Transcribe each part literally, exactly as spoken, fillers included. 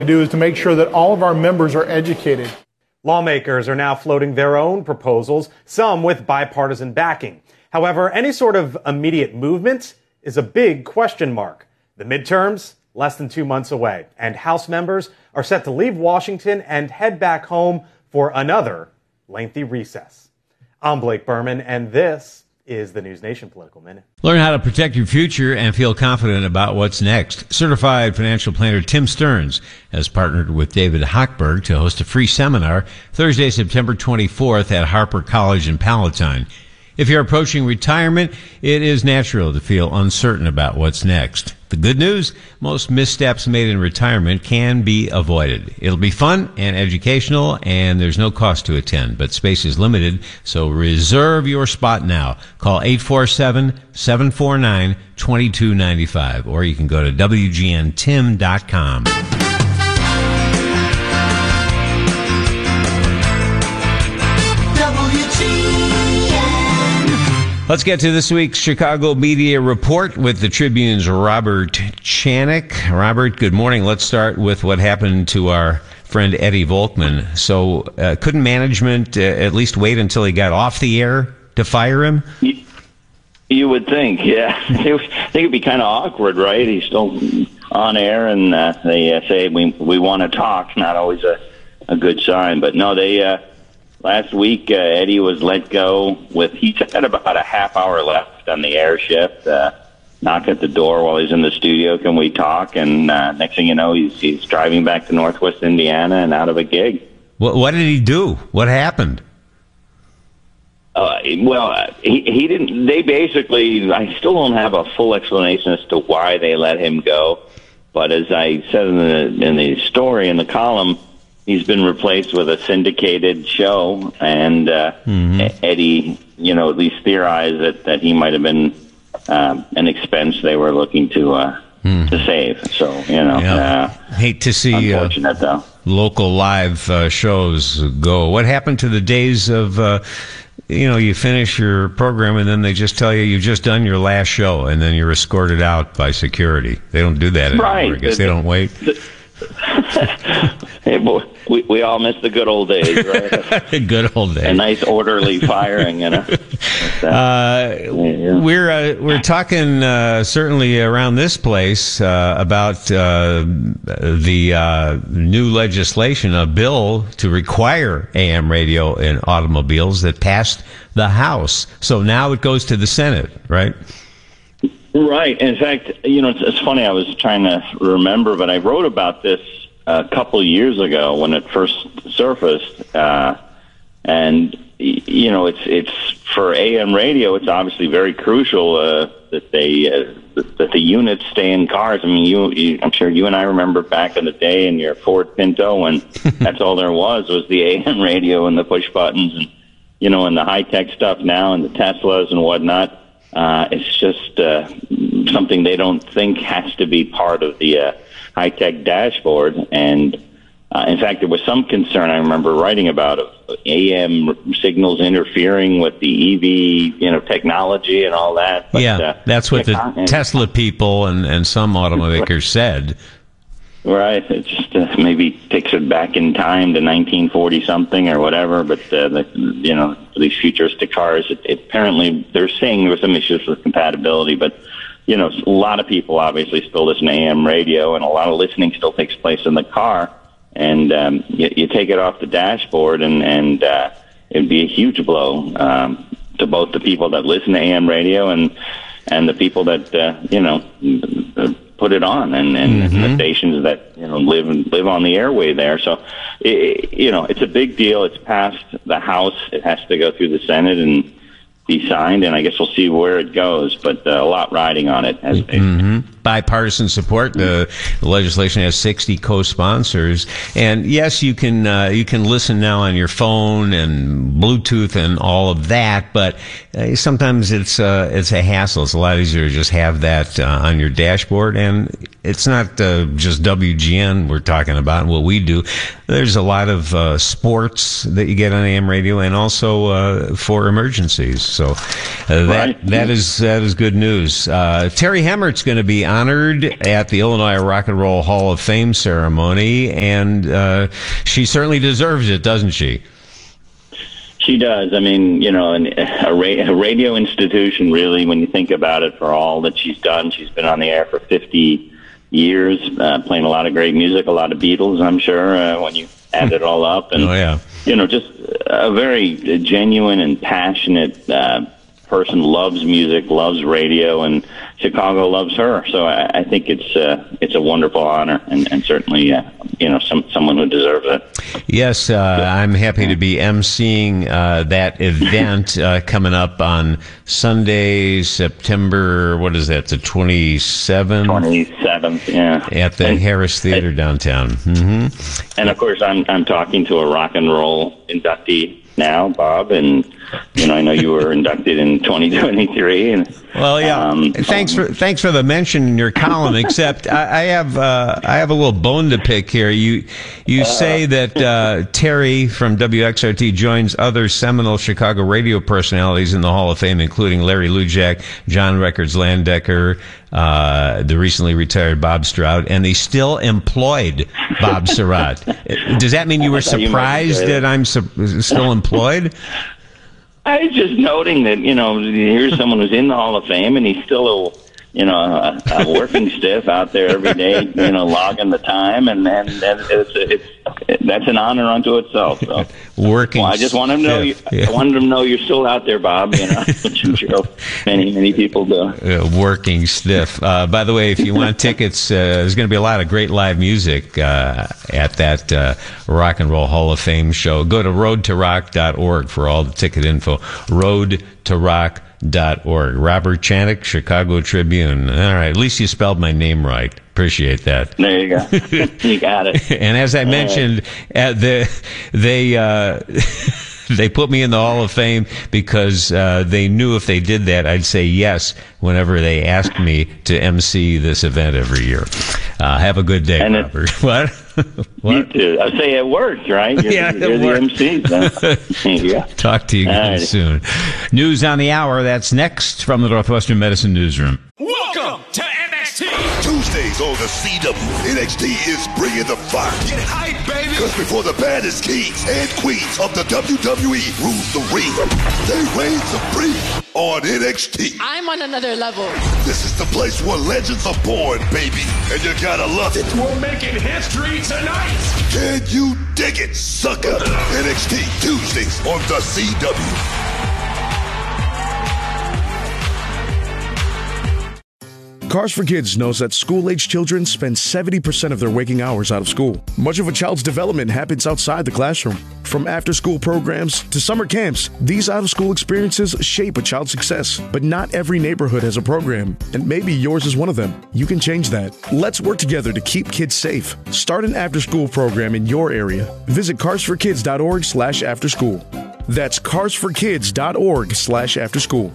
to do is to make sure that all of our members are educated. Lawmakers are now floating their own proposals, some with bipartisan backing. However, any sort of immediate movement is a big question mark. The midterms, less than two months away, and House members are set to leave Washington and head back home for another lengthy recess. I'm Blake Berman, and this is the News Nation Political Minute. Learn how to protect your future and feel confident about what's next. Certified financial planner Tim Stearns has partnered with David Hochberg to host a free seminar Thursday, September twenty-fourth at Harper College in Palatine. If you're approaching retirement, it is natural to feel uncertain about what's next. The good news, most missteps made in retirement can be avoided. It'll be fun and educational, and there's no cost to attend, but space is limited, so reserve your spot now. Call eight four seven, seven four nine, two two nine five, or you can go to W G N Tim dot com. Let's get to this week's Chicago Media Report with the Tribune's Robert Chanik. Robert, good morning. Let's start with what happened to our friend Eddie Volkman. So uh, couldn't management uh, at least wait until he got off the air to fire him? You, you would think, yeah. I think it'd be kind of awkward, right? He's still on air, and uh, they uh, say we we want to talk. Not always a, a good sign. But no, they... Uh, Last week, uh, Eddie was let go with, he had about a half hour left on the air shift. Uh, knock at the door while he's in the studio, can we talk? And uh, next thing you know, he's, he's driving back to Northwest Indiana and out of a gig. What, what did he do? What happened? Uh, well, uh, he, he didn't, they basically, I still don't have a full explanation as to why they let him go. But as I said in the, in the story, in the column, he's been replaced with a syndicated show, and uh, mm-hmm. Eddie, you know, at least theorized that, that he might have been um, an expense they were looking to uh, mm. to save. So, you know, yeah. uh, hate to see unfortunate, uh, though. local live uh, shows go. What happened to the days of, uh, you know, you finish your program and then they just tell you you've just done your last show, and then you're escorted out by security. They don't do that anymore. Right. I guess the, they don't wait. The, hey, boy, we we all miss the good old days, right? The good old days. A nice orderly firing, you know. But, uh, uh, yeah. We're uh, we're talking uh, certainly around this place uh, about uh, the uh, new legislation, a bill to require A M radio in automobiles that passed the House. So now it goes to the Senate, right? Right. In fact, you know, it's, it's funny. I was trying to remember, but I wrote about this a couple years ago when it first surfaced. Uh, and you know, it's it's for A M radio. It's obviously very crucial uh, that they uh, that the units stay in cars. I mean, you, you, I'm sure you and I remember back in the day in your Ford Pinto when that's all there was was the A M radio and the push buttons, and you know, and the high tech stuff now and the Teslas and whatnot. Uh, it's just uh, something they don't think has to be part of the uh, high-tech dashboard. And, uh, in fact, there was some concern, I remember writing about, of A M signals interfering with the E V, you know, technology and all that. But, yeah, uh, that's what the con- Tesla people and, and some automakers said. Right. It just uh, maybe takes it back in time to nineteen forty something or whatever. But, uh, the, you know, these futuristic cars, it, it, apparently they're saying there were some issues with compatibility. But, you know, a lot of people obviously still listen to A M radio, and a lot of listening still takes place in the car. And um, you, you take it off the dashboard, and, and uh, it'd be a huge blow um, to both the people that listen to A M radio and, and the people that, uh, you know, put it on, and, and mm-hmm. the stations that, you know, live live on the airway there. So, it, you know, it's a big deal. It's passed the House. It has to go through the Senate and be signed, and I guess we'll see where it goes. But uh, a lot riding on it. As mm-hmm. Bipartisan support. The, the legislation has sixty co-sponsors, and yes, you can uh, you can listen now on your phone and Bluetooth and all of that. But uh, sometimes it's uh, it's a hassle. It's a lot easier to just have that uh, on your dashboard, and it's not uh, just W G N we're talking about. What we do, there's a lot of uh, sports that you get on A M radio, and also uh, for emergencies. So uh, that right. that is that is good news. Uh, Terry Hemmert's going to be honored at the Illinois Rock and Roll Hall of Fame ceremony, and uh, she certainly deserves it, doesn't she? She does. I mean, you know, an, a, ra- a radio institution, really, when you think about it, for all that she's done. She's been on the air for fifty years, uh, playing a lot of great music, a lot of Beatles, I'm sure, uh, when you add it all up. And, oh, yeah. You know, just a very genuine and passionate uh, person, loves music, loves radio, and Chicago loves her. So I, I think it's uh, it's a wonderful honor, and, and certainly, uh, you know, some someone who deserves it. Yes, uh, I'm happy to be emceeing uh, that event uh, coming up on Sunday, September, what is that, the twenty-seventh? twenty-seventh, yeah. At the and, Harris Theater and, downtown. Mm-hmm. And, of course, I'm I'm talking to a rock and roll inductee now, Bob, and you know I know you were inducted in twenty twenty-three. And well, yeah. Um, thanks for thanks for the mention in your column. Except I, I have uh, I have a little bone to pick here. You you uh, say that uh, Terry from W X R T joins other seminal Chicago radio personalities in the Hall of Fame, including Larry Lujak, John Records Landecker, uh, the recently retired Bob Stroud, and the still employed Bob Surratt. Does that mean you were surprised that I'm su- still employed? I was just noting that, you know, here's someone who's in the Hall of Fame, and he's still a, you know, a, a working stiff out there every day, you know, logging the time, and and, and it's, it's that's an honor unto itself. So. Working. Well, I just want him to know. You, yeah. I wanted him to know you're still out there, Bob. You know, which I'm sure many many people do. Uh, working stiff. Uh, by the way, if you want tickets, uh, there's going to be a lot of great live music uh, at that uh, Rock and Roll Hall of Fame show. Go to road to rock dot org for all the ticket info. road to rock dot org. Robert Chanik, Chicago Tribune. All right, at least you spelled my name right. Appreciate that. There you go. You got it. And as I All mentioned, right. at the they uh, they put me in the Hall of Fame because uh, they knew if they did that, I'd say yes whenever they asked me to emcee this event every year. Uh, have a good day, and Robert. It, what? What? You too. I say it worked, right? You're, yeah, you're it the worked. M C. Yeah. Talk to you again right. soon. News on the hour. That's next from the Northwestern Medicine Newsroom. Welcome to N X T. Tuesdays on the C W, N X T is bringing the fire. Get hype, baby. Because before the baddest kings and queens of the W W E rule the ring, they reign supreme on N X T. I'm on another level. This is the place where legends are born, baby, and you gotta love it. We're making history tonight. Can you dig it, sucker? N X T Tuesdays on the C W. Cars for Kids knows that school-age children spend seventy percent of their waking hours out of school. Much of a child's development happens outside the classroom. From after-school programs to summer camps, these out-of-school experiences shape a child's success. But not every neighborhood has a program, and maybe yours is one of them. You can change that. Let's work together to keep kids safe. Start an after-school program in your area. Visit cars for kids dot org slash after school. That's cars for kids dot org slash after school.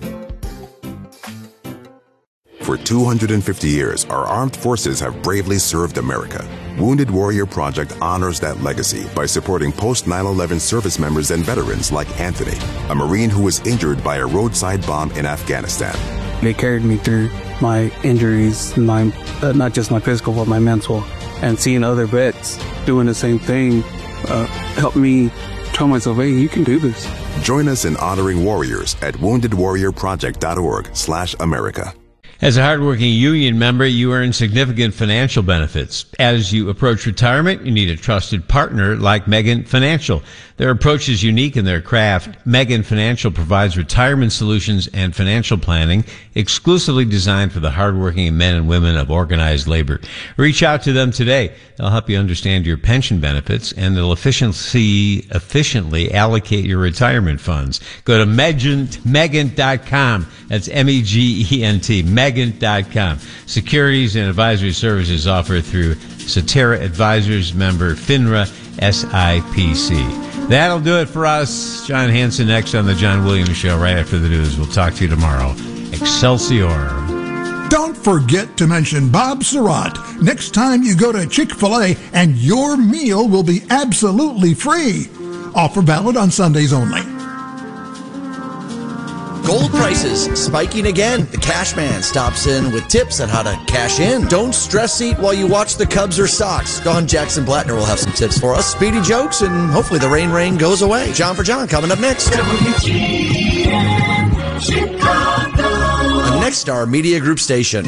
For two hundred fifty years, our armed forces have bravely served America. Wounded Warrior Project honors that legacy by supporting post nine eleven service members and veterans like Anthony, a Marine who was injured by a roadside bomb in Afghanistan. They carried me through my injuries, my uh, not just my physical, but my mental. And seeing other vets doing the same thing uh, helped me tell myself, hey, you can do this. Join us in honoring warriors at wounded warrior project dot org slash America. As a hardworking union member, you earn significant financial benefits. As you approach retirement, you need a trusted partner like Megan Financial. Their approach is unique in their craft. Megan Financial provides retirement solutions and financial planning exclusively designed for the hardworking men and women of organized labor. Reach out to them today. They'll help you understand your pension benefits, and they'll efficiently, efficiently allocate your retirement funds. Go to Megan dot com. That's M E G E N T. Megan dot com. Securities and advisory services offered through Cetera Advisors, member FINRA S I P C. That'll do it for us. John Hanson next on The John Williams Show right after the news. We'll talk to you tomorrow. Excelsior. Don't forget to mention Bob Surratt next time you go to Chick-fil-A, and your meal will be absolutely free. Offer valid on Sundays only. Gold prices spiking again. The Cash Man stops in with tips on how to cash in. Don't stress eat while you watch the Cubs or Sox. Don Jackson Blattner will have some tips for us. Speedy jokes, and hopefully the rain rain goes away. John for John coming up next. W T N Chicago. The Next Star Media Group station.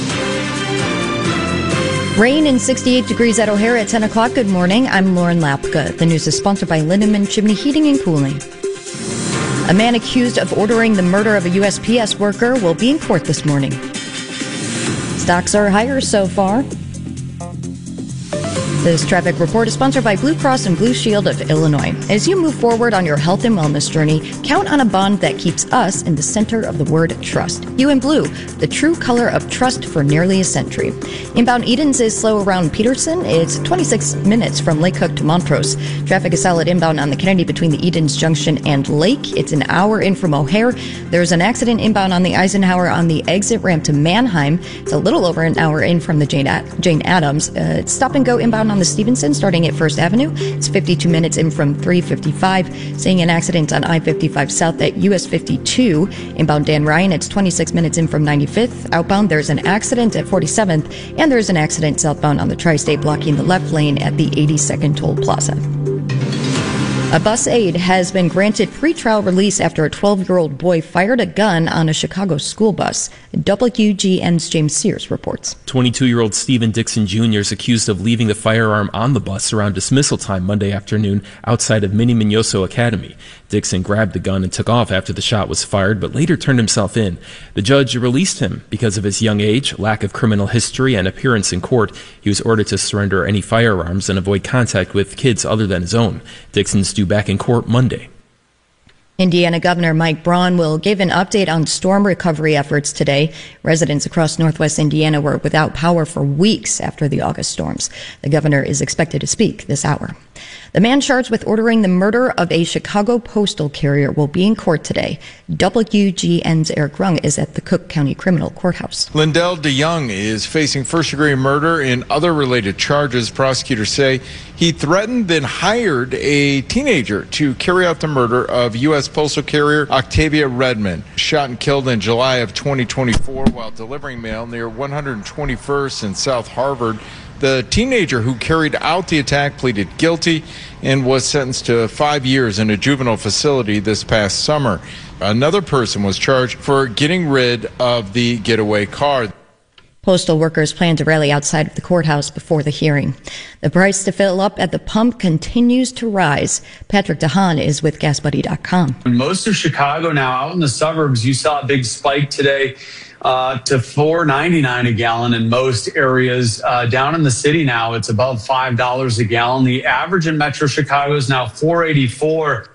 Rain and sixty-eight degrees at O'Hare at ten o'clock. Good morning. I'm Lauren Lapka. The news is sponsored by Lindemann Chimney Heating and Cooling. A man accused of ordering the murder of a U S P S worker will be in court this morning. Stocks are higher so far. This traffic report is sponsored by Blue Cross and Blue Shield of Illinois. As you move forward on your health and wellness journey, count on a bond that keeps us in the center of the word trust. You in Blue, the true color of trust for nearly a century. Inbound Edens is slow around Peterson. It's twenty-six minutes from Lake Cook to Montrose. Traffic is solid inbound on the Kennedy between the Edens Junction and Lake. It's an hour in from O'Hare. There's an accident inbound on the Eisenhower on the exit ramp to Mannheim. It's a little over an hour in from the Jane, Ad- Jane Addams. Uh, it's stop and go inbound on the Stevenson starting at First Avenue. It's fifty-two minutes in from three fifty-five. Seeing an accident on I fifty-five South at U S fifty-two. Inbound Dan Ryan, it's twenty-six minutes in from ninety-fifth. Outbound, there's an accident at forty-seventh. And there's an accident southbound on the Tri-State blocking the left lane at the eighty-second Toll Plaza. A bus aide has been granted pretrial release after a twelve-year-old boy fired a gun on a Chicago school bus. W G N's James Sears reports. twenty-two-year-old Stephen Dixon Junior is accused of leaving the firearm on the bus around dismissal time Monday afternoon outside of Mini Minoso Academy. Dixon grabbed the gun and took off after the shot was fired, but later turned himself in. The judge released him because of his young age, lack of criminal history, and appearance in court. He was ordered to surrender any firearms and avoid contact with kids other than his own. Dixon's due back in court Monday. Indiana Governor Mike Braun will give an update on storm recovery efforts today. Residents across northwest Indiana were without power for weeks after the August storms. The governor is expected to speak this hour. The man charged with ordering the murder of a Chicago postal carrier will be in court today. W G N's Eric Rung is at the Cook County Criminal Courthouse. Lindell DeYoung is facing first-degree murder and other related charges. Prosecutors say he threatened, then hired a teenager to carry out the murder of U S postal carrier Octavia Redmond, shot and killed in July of twenty twenty-four while delivering mail near one hundred twenty-first and South Harvard. The teenager who carried out the attack pleaded guilty and was sentenced to five years in a juvenile facility this past summer. Another person was charged for getting rid of the getaway car. Postal workers plan to rally outside of the courthouse before the hearing. The price to fill up at the pump continues to rise. Patrick DeHaan is with gas buddy dot com. In most of Chicago now, out in the suburbs, you saw a big spike today uh, to four ninety-nine a gallon in most areas. Uh, down in the city now, it's above five dollars a gallon. The average in Metro Chicago is now four eighty-four.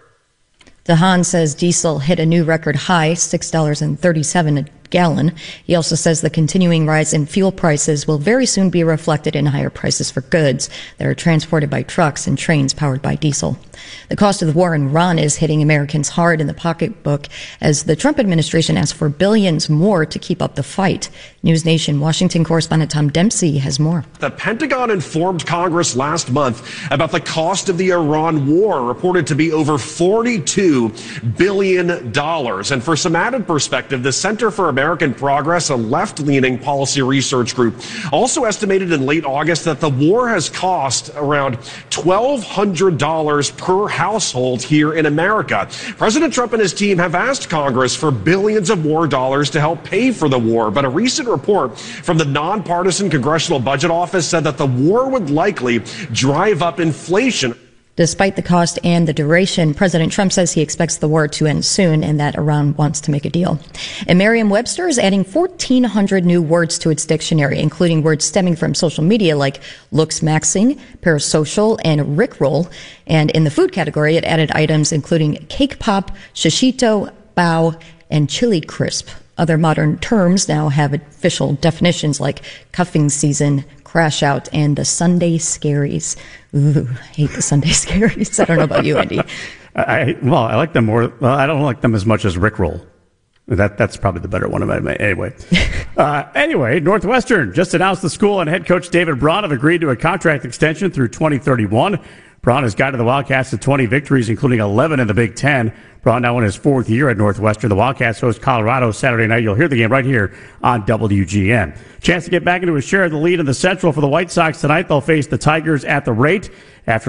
DeHaan says diesel hit a new record high, six dollars and thirty-seven cents a gallon. He also says the continuing rise in fuel prices will very soon be reflected in higher prices for goods that are transported by trucks and trains powered by diesel. The cost of the war in Iran is hitting Americans hard in the pocketbook as the Trump administration asks for billions more to keep up the fight. News Nation Washington correspondent Tom Dempsey has more. The Pentagon informed Congress last month about the cost of the Iran war, reported to be over forty-two billion dollars. And for some added perspective, the Center for American Progress, a left-leaning policy research group, also estimated in late August that the war has cost around twelve hundred dollars per household here in America. President Trump and his team have asked Congress for billions of more dollars to help pay for the war, but a recent report from the nonpartisan Congressional Budget Office said that the war would likely drive up inflation. Despite the cost and the duration, President Trump says he expects the war to end soon and that Iran wants to make a deal. And Merriam-Webster is adding fourteen hundred new words to its dictionary, including words stemming from social media like looks-maxing, parasocial, and rickroll. And in the food category, it added items including cake pop, shishito, bao, and chili crisp. Other modern terms now have official definitions like cuffing season, crash out, and the Sunday scaries. Ooh, I hate the Sunday scaries. I don't know about you, Andy. I, well, I like them more. Well, I don't like them as much as Rickroll. That that's probably the better one. Anyway, uh, anyway, Northwestern just announced the school and head coach David Braun have agreed to a contract extension through twenty thirty-one. Braun has guided the Wildcats to twenty victories, including eleven in the Big Ten. Braun now in his fourth year at Northwestern. The Wildcats host Colorado Saturday night. You'll hear the game right here on W G N. Chance to get back into a share of the lead in the Central for the White Sox tonight. They'll face the Tigers at the rate after